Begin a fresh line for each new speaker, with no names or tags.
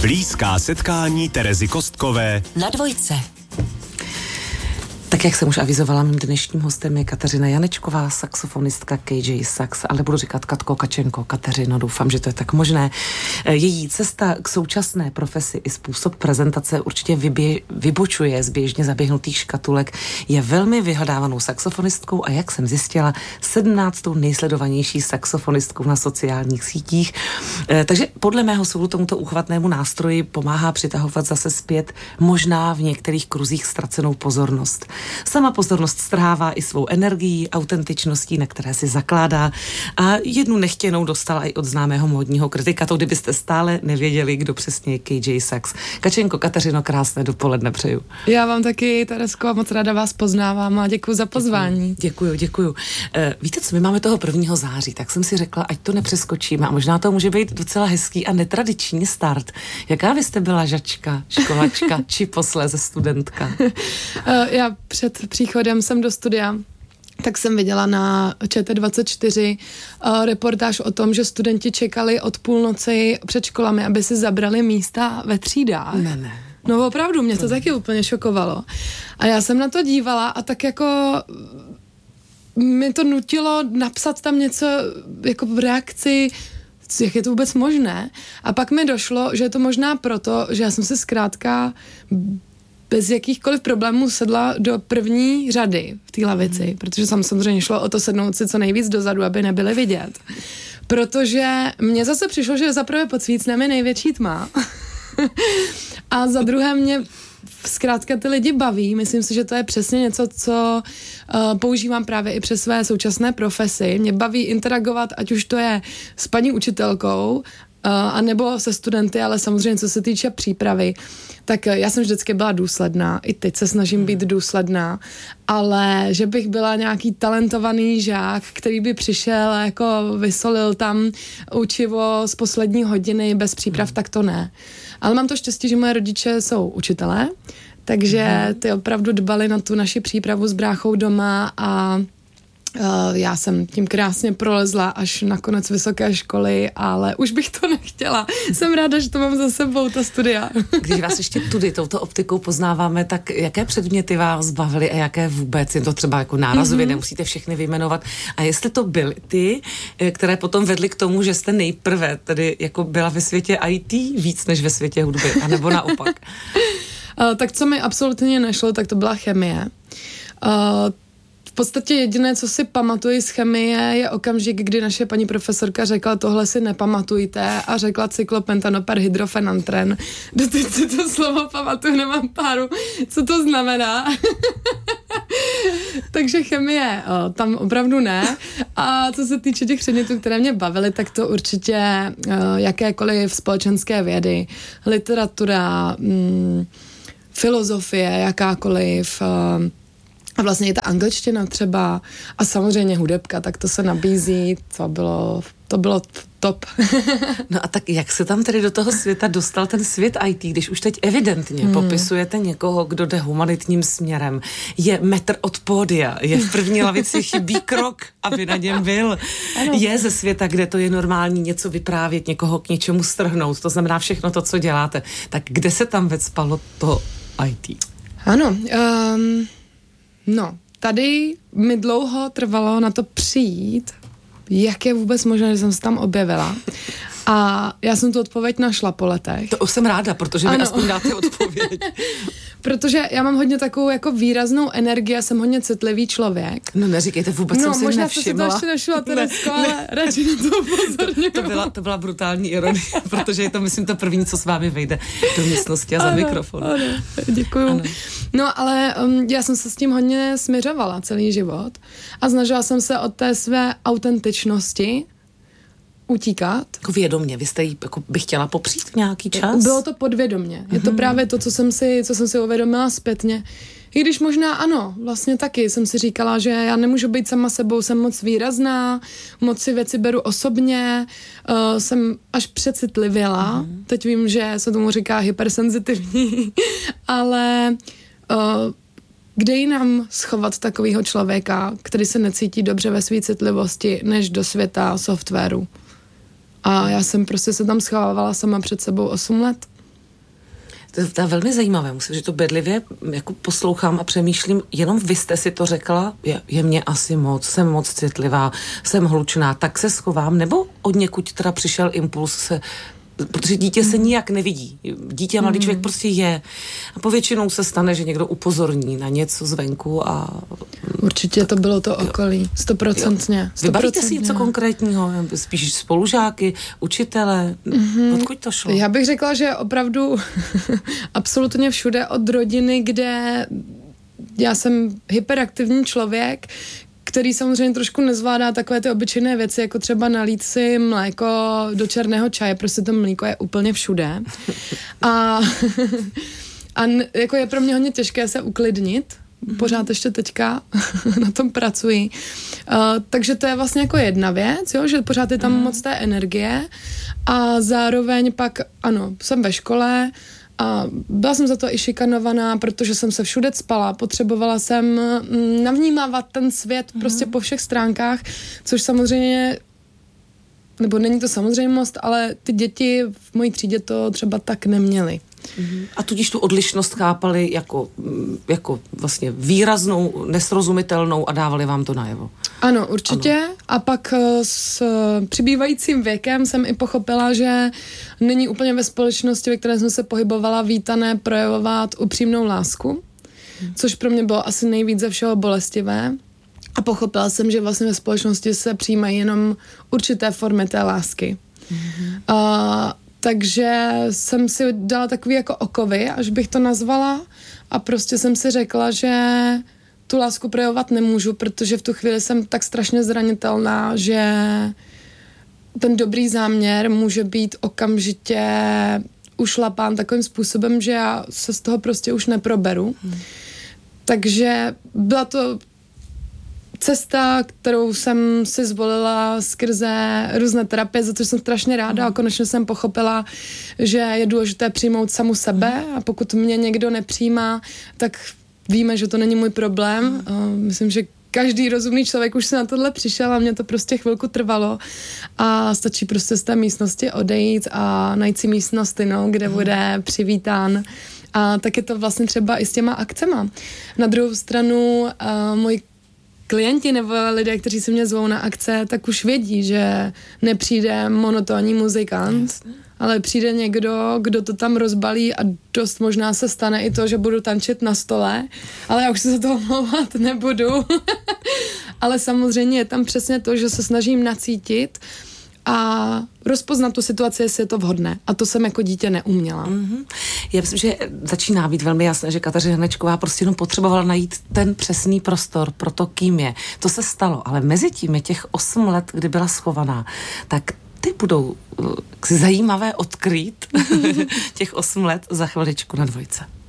Blízká setkání Terezy Kostkové
na Dvojce.
Tak jak jsem už avizovala, mým dnešním hostem je Kateřina Janečková, saxofonistka KJ Sax, ale budu říkat Katko Kačenko, Kateřino, doufám, že to je tak možné. Její cesta k současné profesi i způsob prezentace určitě vybočuje z běžně zaběhnutých škatulek. Je velmi vyhledávanou saxofonistkou a jak jsem zjistila, 17. nejsledovanější saxofonistkou na sociálních sítích. Takže podle mého soudu tomuto uchvatnému nástroji pomáhá přitahovat zase zpět možná v některých kruzích ztracenou pozornost. Sama pozornost strhává i svou energií, autentičností, na které si zakládá, a jednu nechtěnou dostala i od známého módního kritika, to kdybyste stále nevěděli, kdo přesně je KJ Sax. Kačenko, Kateřino, krásné dopoledne přeju.
Já vám taky, Teresko, a moc ráda vás poznávám a děkuji za pozvání.
Děkuju. Víte co, my máme toho 1. září, tak jsem si řekla, ať to nepřeskočíme, a možná to může být docela hezký a netradiční start. Jaká vy jste byla žačka, školačka či posléze studentka?
Já před příchodem sem do studia tak jsem viděla na ČT24 reportáž o tom, že studenti čekali od půlnoci před školami, aby si zabrali místa ve třídách.
Ne.
No opravdu, mě to taky úplně šokovalo. A já jsem na to dívala a tak jako mi to nutilo napsat tam něco jako v reakci, jak je to vůbec možné. A pak mi došlo, že je to možná proto, že já jsem se zkrátka bez jakýchkoliv problémů sedla do první řady v té lavici, protože samozřejmě šlo o to sednout si co nejvíc dozadu, aby nebyly vidět. Protože mně zase přišlo, že zaprvé pod svícnem je největší tma a za druhé mě zkrátka ty lidi baví. Myslím si, že to je přesně něco, co používám právě i přes své současné profesi. Mě baví interagovat, ať už to je s paní učitelkou, a nebo se studenty, ale samozřejmě co se týče přípravy, tak já jsem vždycky byla důsledná, i teď se snažím být důsledná, ale že bych byla nějaký talentovaný žák, který by přišel a jako vysolil tam učivo z poslední hodiny bez příprav, tak to ne. Ale mám to štěstí, že moje rodiče jsou učitelé, takže ty opravdu dbali na tu naši přípravu s bráchou doma a já jsem tím krásně prolezla až na konec vysoké školy, ale už bych to nechtěla. Jsem ráda, že to mám za sebou, ta studia.
Když vás ještě tudy touto optikou poznáváme, tak jaké předměty vás bavily a jaké vůbec? Je to třeba jako nárazově, nemusíte všechny vyjmenovat. A jestli to byly ty, které potom vedly k tomu, že jste nejprve tedy jako byla ve světě IT víc než ve světě hudby, anebo naopak?
Tak co mi absolutně nešlo, tak to byla chemie. V podstatě jediné, co si pamatuji z chemie, je okamžik, kdy naše paní profesorka řekla, tohle si nepamatujte, a řekla cyklopentanoper hydrofenantren. Doteď si to slovo pamatuju, nemám páru, co to znamená. Takže chemie, tam opravdu ne. A co se týče těch předmětů, které mě bavily, tak to určitě jakékoliv společenské vědy, literatura, filozofie, jakákoliv, a vlastně i ta angličtina třeba a samozřejmě hudebka, tak to se nabízí, to bylo top.
No a tak jak se tam tedy do toho světa dostal ten svět IT, když už teď evidentně popisujete někoho, kdo jde humanitním směrem, je metr od pódia, je v první lavici, chybí krok, aby na něm byl. Ano. Je ze světa, kde to je normální něco vyprávět, někoho k něčemu strhnout, to znamená všechno to, co děláte. Tak kde se tam vecpalo to IT?
Ano, no, tady mi dlouho trvalo na to přijít, jak je vůbec možné, že jsem se tam objevila. A já jsem tu odpověď našla po letech.
To jsem ráda, protože mi aspoň dáte odpověď.
Protože já mám hodně takovou jako výraznou energii, já jsem hodně citlivý člověk.
No neříkejte, vůbec jsem si
možná
nevšimla.
Možná jste si to ještě nešla, Teresko, ale radši na to upozorňuji.
To byla brutální ironie, protože je to, myslím, to první, co s vámi vejde do místnosti a za mikrofon.
Ano, děkuju. Ano. No, ale já jsem se s tím hodně směřovala celý život a snažila jsem se od té své autentičnosti utíkat.
Jako vědomně, vy jste jí jako by chtěla popřít nějaký čas?
Bylo to podvědomně. Je to právě to, co jsem si uvědomila zpětně. I když možná ano, vlastně taky jsem si říkala, že já nemůžu být sama sebou, jsem moc výrazná, moc si věci beru osobně, jsem až přecitlivěla. Teď vím, že se tomu říká hypersenzitivní, ale kde jinam schovat takového člověka, který se necítí dobře ve své citlivosti, než do světa softwaru. A já jsem prostě se tam schovávala sama před sebou 8 let.
To je velmi zajímavé, musím, že to bedlivě jako poslouchám a přemýšlím, jenom vy jste si to řekla, je mě asi moc, jsem moc citlivá, jsem hlučná, tak se schovám, nebo od někud teda přišel impuls protože dítě se nijak nevidí. Dítě a mladý člověk prostě je. A povětšinou se stane, že někdo upozorní na něco zvenku a...
Určitě to bylo to okolí. 100%.
Vybavíte si něco konkrétního? Spíš spolužáky, učitele? Odkud to šlo?
Já bych řekla, že opravdu absolutně všude od rodiny, kde já jsem hyperaktivní člověk, který samozřejmě trošku nezvládá takové ty obyčejné věci, jako třeba nalít si mléko do černého čaje, prostě to mléko je úplně všude. A jako je pro mě hodně těžké se uklidnit, pořád ještě teďka na tom pracuji. Takže to je vlastně jako jedna věc, jo, že pořád je tam moc té energie a zároveň pak, ano, jsem ve škole, a byla jsem za to i šikanovaná, protože jsem se všude cpala, potřebovala jsem navnímávat ten svět prostě po všech stránkách, což samozřejmě, nebo není to samozřejmost, ale ty děti v mojí třídě to třeba tak neměly.
A tudíž tu odlišnost chápali jako vlastně výraznou, nesrozumitelnou a dávali vám to najevo.
Ano, určitě. Ano. A pak s přibývajícím věkem jsem i pochopila, že není úplně ve společnosti, ve které jsem se pohybovala, vítané projevovat upřímnou lásku, což pro mě bylo asi nejvíc ze všeho bolestivé. A pochopila jsem, že vlastně ve společnosti se přijímají jenom určité formy té lásky. Takže jsem si dala takový jako okovy, až bych to nazvala, a prostě jsem si řekla, že tu lásku projevovat nemůžu, protože v tu chvíli jsem tak strašně zranitelná, že ten dobrý záměr může být okamžitě ušlapán takovým způsobem, že já se z toho prostě už neproberu. Takže byla to cesta, kterou jsem si zvolila skrze různé terapie, za což jsem strašně ráda, a konečně jsem pochopila, že je důležité přijmout samu sebe, a pokud mě někdo nepřijímá, tak víme, že to není můj problém. Myslím, že každý rozumný člověk už se na tohle přišel a mě to prostě chvilku trvalo a stačí prostě z té místnosti odejít a najít si místnost jinou, kde bude přivítán. A tak je to vlastně třeba i s těma akcema. Na druhou stranu moji klienti nebo lidé, kteří se mě zvou na akce, tak už vědí, že nepřijde monotónní muzikant, ale přijde někdo, kdo to tam rozbalí, a dost možná se stane i to, že budu tančit na stole, ale já už se za to omlouvat nebudu. Ale samozřejmě je tam přesně to, že se snažím nacítit a rozpoznat tu situaci, jestli je to vhodné. A to jsem jako dítě neuměla.
Já myslím, že začíná být velmi jasné, že Kateřina Janečková prostě jenom potřebovala najít ten přesný prostor pro to, kým je. To se stalo, ale mezi tím je těch 8 let, kdy byla schovaná, tak ty budou zajímavé odkrýt těch 8 let za chviličku na Dvojce.